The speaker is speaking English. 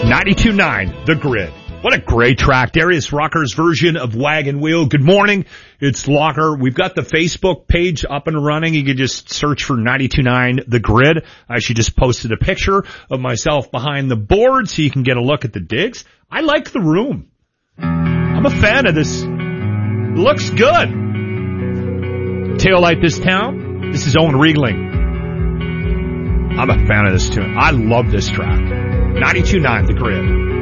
92.9 The Grid. What a great track. Darius Rucker's version of Wagon Wheel. Good morning. It's Locker. We've got the Facebook page up and running. You can just search for 92.9 The Grid. I actually just posted a picture of myself behind the board so you can get a look at the digs. I like the room. I'm a fan of this. It looks good. Taillight This Town. This is Owen Riegling. I'm a fan of this tune. I love this track. 92.9 The Grid.